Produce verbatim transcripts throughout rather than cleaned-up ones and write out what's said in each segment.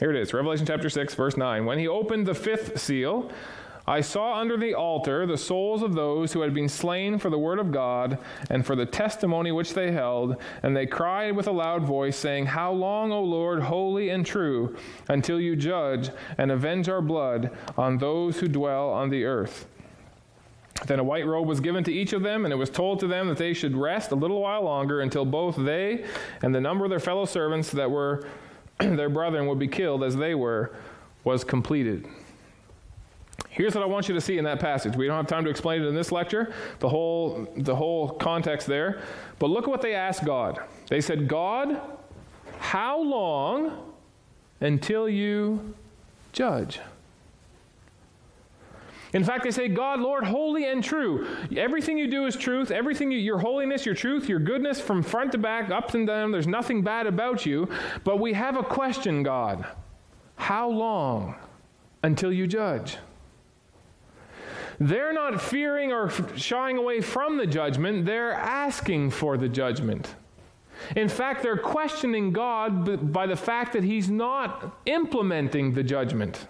Here it is, Revelation chapter six, verse nine. When he opened the fifth seal, I saw under the altar the souls of those who had been slain for the word of God and for the testimony which they held, and they cried with a loud voice, saying, How long, O Lord, holy and true, until you judge and avenge our blood on those who dwell on the earth? Then a white robe was given to each of them, and it was told to them that they should rest a little while longer until both they and the number of their fellow servants that were their brethren would be killed as they were, was completed. Here's what I want you to see in that passage. We don't have time to explain it in this lecture, the whole, the whole context there. But look at what they asked God. They said, God, how long until you judge? In fact, they say, God, Lord, holy and true. Everything you do is truth. Everything, you, your holiness, your truth, your goodness, from front to back, up and down, there's nothing bad about you. But we have a question, God. How long until you judge? They're not fearing or shying away from the judgment. They're asking for the judgment. In fact, they're questioning God by the fact that he's not implementing the judgment.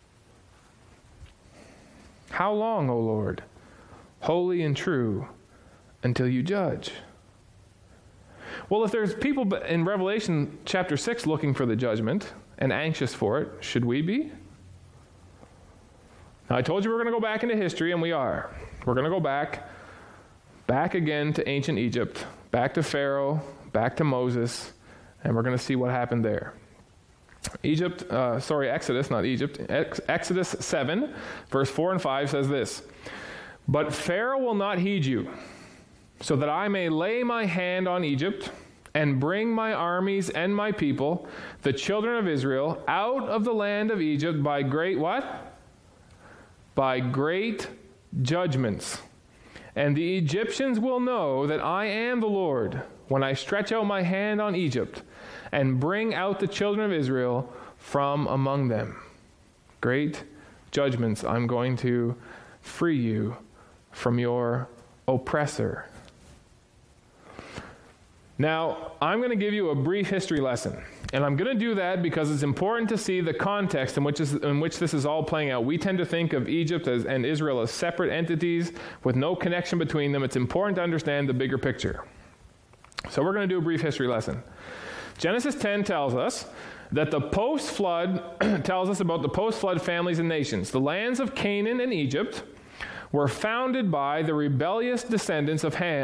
How long, O Lord, holy and true, until you judge? Well, if there's people in Revelation chapter six looking for the judgment and anxious for it, should we be? Now, I told you we're going to go back into history, and we are. We're going to go back, back again to ancient Egypt, back to Pharaoh, back to Moses, and we're going to see what happened there. Egypt, uh, sorry, Exodus, not Egypt. Ex- Exodus seven, verse four and five says this, But Pharaoh will not heed you, so that I may lay my hand on Egypt and bring my armies and my people, the children of Israel, out of the land of Egypt by great what? By great judgments. And the Egyptians will know that I am the Lord when I stretch out my hand on Egypt and bring out the children of Israel from among them. Great judgments. I'm going to free you from your oppressor. Now, I'm going to give you a brief history lesson. And I'm going to do that because it's important to see the context in which, is, in which this is all playing out. We tend to think of Egypt as, and Israel as separate entities with no connection between them. It's important to understand the bigger picture. So we're going to do a brief history lesson. Genesis ten tells us that the post-flood tells us about the post-flood families and nations. The lands of Canaan and Egypt were founded by the rebellious descendants of Ham.